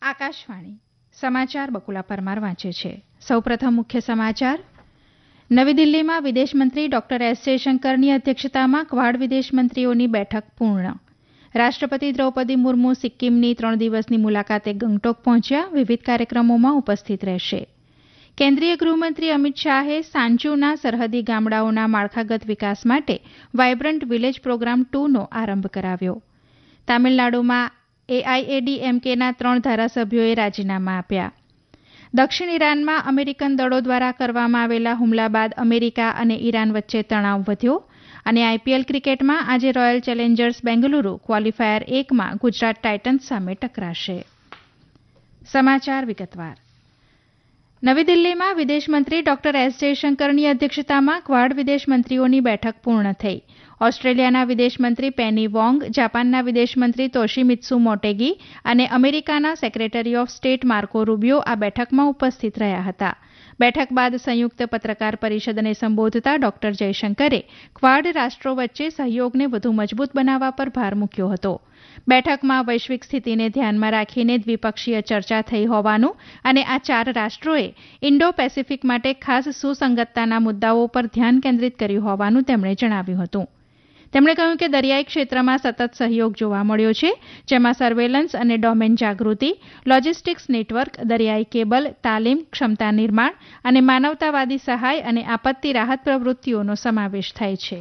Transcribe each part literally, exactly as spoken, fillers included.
આકાશવાણી સમાચાર બકુલા પરમાર વાંચે છે. સૌપ્રથમ મુખ્ય સમાચાર. નવી દિલ્હીમાં વિદેશમંત્રી ડોક્ટર એસ જયશંકરની અધ્યક્ષતામાં ક્વાડ વિદેશમંત્રીઓની બેઠક પૂર્ણ. રાષ્ટ્રપતિ દ્રૌપદી મુર્મુ સિક્કિમની ત્રણ દિવસની મુલાકાતે ગંગટોક પહોંચ્યા. વિવિધ કાર્યક્રમોમાં ઉપસ્થિત રહેશે. કેન્દ્રીય ગૃહમંત્રી અમિત શાહે સાંચુના સરહદી ગામડાઓના માળખાગત વિકાસ માટે વાયબ્રન્ટ વિલેજ પ્રોગ્રામ ટુનો આરંભ કરાવ્યો. તામિલનાડુમાં એઆઈએડીએમકેના ત્રણ ધારાસભ્યોએ રાજીનામા આપ્યા. દક્ષિણ ઈરાનમાં અમેરિકન દળો દ્વારા કરવામાં આવેલા હુમલા બાદ અમેરિકા અને ઈરાન વચ્ચે તણાવ વધ્યો. અને આઈપીએલ ક્રિકેટમાં આજે રોયલ ચેલેન્જર્સ બેંગલુરુ ક્વોલિફાયર એકમાં ગુજરાત ટાઇટન્સ સામે ટકરાશે. સમાચાર વિગતવાર. નવી દિલ્હીમાં વિદેશમંત્રી ડોક્ટર એસ જયશંકરની અધ્યક્ષતામાં ક્વાડ વિદેશમંત્રીઓની બેઠક પૂર્ણ થઈ. ઓસ્ટ્રેલિયાના વિદેશમંત્રી પેની વોંગ, જાપાનના વિદેશમંત્રી તોશિમિત્સુ મોટેગી અને અમેરિકાના સેક્રેટરી ઓફ સ્ટેટ માર્કો રૂબિયો આ બેઠકમાં ઉપસ્થિત રહ્યા હતા. બેઠક બાદ સંયુક્ત પત્રકાર પરિષદને સંબોધતા ડોક્ટર જયશંકરે ક્વાડ રાષ્ટ્રો વચ્ચે સહયોગને વધુ મજબૂત બનાવવા પર ભાર મૂક્યો હતો. બેઠકમાં વૈશ્વિક સ્થિતિને ધ્યાનમાં રાખીને દ્વિપક્ષીય ચર્ચા થઈ હોવાનું અને આ ચાર રાષ્ટ્રોએ ઇન્ડો પેસિફિક માટે ખાસ સુસંગતતાના મુદ્દાઓ પર ધ્યાન કેન્દ્રિત કર્યું હોવાનું તેમણે જણાવ્યું હતું. તેમણે કહ્યું કે દરિયાઈ ક્ષેત્રમાં સતત સહયોગ જોવા મળ્યો છે, જેમાં સર્વેલન્સ અને ડોમેન જાગૃતિ, લોજિસ્ટિક્સ નેટવર્ક, દરિયાઈ કેબલ, તાલીમ, ક્ષમતા નિર્માણ અને માનવતાવાદી સહાય અને આપત્તિ રાહત પ્રવૃત્તિઓનો સમાવેશ થાય છે.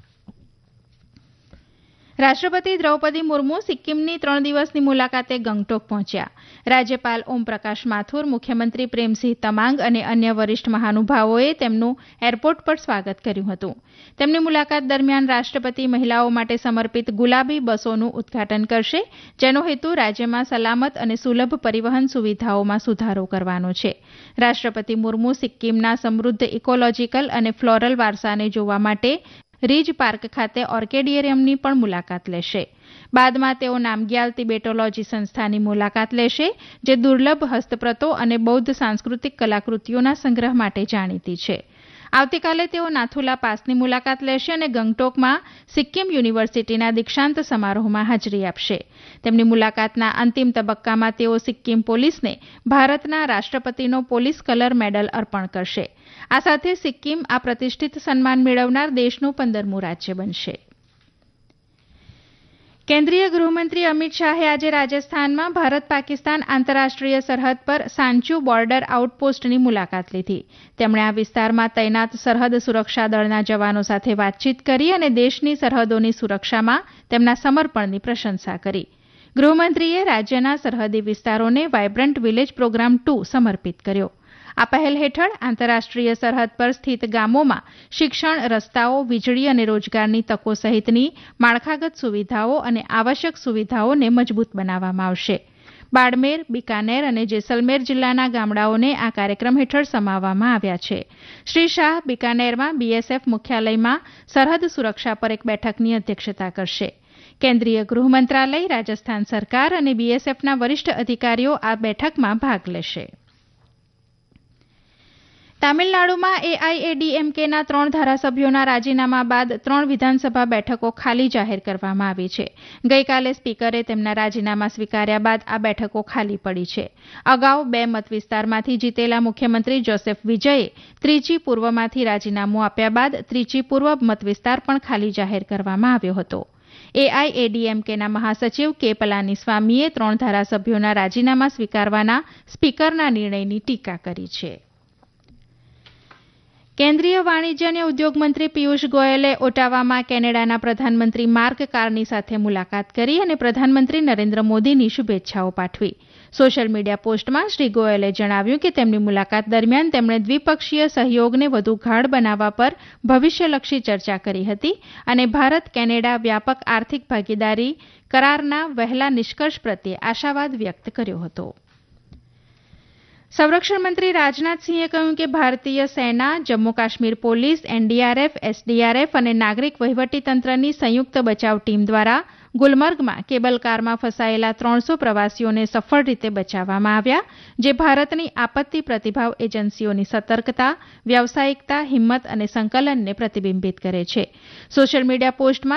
રાષ્ટ્રપતિ દ્રૌપદી મુર્મુ સિક્કિમની ત્રણ દિવસની મુલાકાતે ગંગટોક પહોંચ્યા. રાજ્યપાલ ઓમપ્રકાશ માથુર, મુખ્યમંત્રી પ્રેમસિંહ તમાંગ અને અન્ય વરિષ્ઠ મહાનુભાવોએ તેમનું એરપોર્ટ પર સ્વાગત કર્યું હતું. તેમની મુલાકાત દરમિયાન રાષ્ટ્રપતિ મહિલાઓ માટે સમર્પિત ગુલાબી બસોનું ઉદઘાટન કરશે, જેનો હેતુ રાજ્યમાં સલામત અને સુલભ પરિવહન સુવિધાઓમાં સુધારો કરવાનો છે. રાષ્ટ્રપતિ મુર્મુ સિક્કિમના સમૃદ્ધ ઇકોલોજીકલ અને ફ્લોરલ વારસાને જોવા માટે રીજ પાર્ક ખાતે ઓર્કેડિયરિયમની પણ મુલાકાત લેશે. બાદમાં તેઓ નામગ્યાલ તિબેટોલોજી સંસ્થાની મુલાકાત લેશે, જે દુર્લભ હસ્તપ્રતો અને બૌદ્ધ સાંસ્કૃતિક કલાકૃતિઓના સંગ્રહ માટે જાણીતી છે. આવતીકાલે તેઓ નાથુલા પાસની મુલાકાત લેશે અને ગંગટોકમાં સિક્કિમ યુનિવર્સિટીના દીક્ષાંત સમારોહમાં હાજરી આપશે. તેમની મુલાકાતના અંતિમ તબક્કામાં તેઓ સિક્કિમ પોલીસને ભારતના રાષ્ટ્રપતિનો પોલીસ કલર મેડલ અર્પણ કરશે. આ સાથે સિક્કિમ આ પ્રતિષ્ઠિત સન્માન મેળવનાર દેશનું પંદરમું રાજ્ય બનશે. કેન્દ્રીય ગૃહમંત્રી અમિત શાહે આજે રાજસ્થાનમાં ભારત પાકિસ્તાન આંતરરાષ્ટ્રીય સરહદ પર સાંચુ બોર્ડર આઉટપોસ્ટની મુલાકાત લીધી. તેમણે આ વિસ્તારમાં તૈનાત સરહદ સુરક્ષા દળના જવાનો સાથે વાતચીત કરી અને દેશની સરહદોની સુરક્ષામાં તેમના સમર્પણની પ્રશંસા કરી. ગૃહમંત્રીએ રાજ્યના સરહદી વિસ્તારોને વાયબ્રન્ટ વિલેજ પ્રોગ્રામ ટુ સમર્પિત કર્યો. આ પહેલ હેઠળ આંતરરાષ્ટ્રીય સરહદ પર સ્થિત ગામોમાં શિક્ષણ, રસ્તાઓ, વીજળી અને રોજગારની તકો સહિતની માળખાગત સુવિધાઓ અને આવશ્યક સુવિધાઓને મજબૂત બનાવવામાં આવશે. બાડમેર, બિકાનેર અને જેસલમેર જિલ્લાના ગામડાઓને આ કાર્યક્રમ હેઠળ સમાવવામાં આવ્યા છે. શ્રી શાહ બિકાનેરમાં બીએસએફ મુખ્યાલયમાં સરહદ સુરક્ષા પર એક બેઠકની અધ્યક્ષતા કરશે. કેન્દ્રીય ગૃહ મંત્રાલય, રાજસ્થાન સરકાર અને બીએસએફના વરિષ્ઠ અધિકારીઓ આ બેઠકમાં ભાગ લેશે. તામિલનાડુમાં એઆઈએડીએમકેના ત્રણ ધારાસભ્યોના રાજીનામા બાદ ત્રણ વિધાનસભા બેઠકો ખાલી જાહેર કરવામાં આવી છે. ગઈકાલે સ્પીકરે તેમના રાજીનામા સ્વીકાર્યા બાદ આ બેઠકો ખાલી પડી છે. અગાઉ બે મતવિસ્તારમાંથી જીતેલા મુખ્યમંત્રી જોસેફ વિજયે ત્રીચી પૂર્વમાંથી રાજીનામું આપ્યા બાદ ત્રીચી પૂર્વ મતવિસ્તાર પણ ખાલી જાહેર કરવામાં આવ્યો હતો. એઆઈએડીએમકેના મહાસચિવ કે પલાનીસ્વામીએ ત્રણ ધારાસભ્યોના રાજીનામા સ્વીકારવાના સ્પીકરના નિર્ણયની ટીકા કરી છે. કેન્દ્રીય વાણિજ્ય અને ઉદ્યોગ મંત્રી પિયુષ ગોયલે ઓટાવામાં કેનેડાના પ્રધાનમંત્રી માર્ક કાર્ની સાથે મુલાકાત કરી અને પ્રધાનમંત્રી નરેન્દ્ર મોદીની શુભેચ્છાઓ પાઠવી. સોશિયલ મીડિયા પોસ્ટમાં શ્રી ગોયલે જણાવ્યું કે તેમની મુલાકાત દરમિયાન તેમણે દ્વિપક્ષીય સહયોગને વધુ ગાઢ બનાવવા પર ભવિષ્યલક્ષી ચર્ચા કરી હતી અને ભારત કેનેડા વ્યાપક આર્થિક ભાગીદારી કરારના વહેલા નિષ્કર્ષ પ્રત્યે આશાવાદ વ્યક્ત કર્યો હતો. સંરક્ષણ મંત્રી રાજનાથસિંહે કહ્યું કે ભારતીય સેના, Jammu Kashmir police, NDRF, SDRF અને નાગરિક વહીવટીતંત્રની સંયુક્ત બચાવ ટીમ દ્વારા ગુલમર્ગમાં કેબલ કારમાં ફસાયેલા ત્રણસો પ્રવાસીઓને સફળ રીતે બચાવવામાં આવ્યા, જે ભારતની આપત્તિ પ્રતિભાવ એજન્સીઓની સતર્કતા, વ્યાવસાયિકતા, હિંમત અને સંકલનને પ્રતિબિંબિત કરે છે. સોશિયલ મીડિયા પોસ્ટમાં